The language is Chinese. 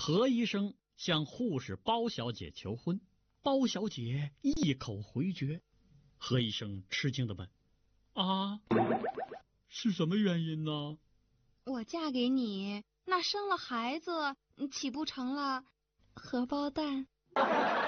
何医生向护士包小姐求婚，包小姐一口回绝。何医生吃惊地问：啊，是什么原因呢？ 我嫁给你，那生了孩子岂不成了荷包蛋？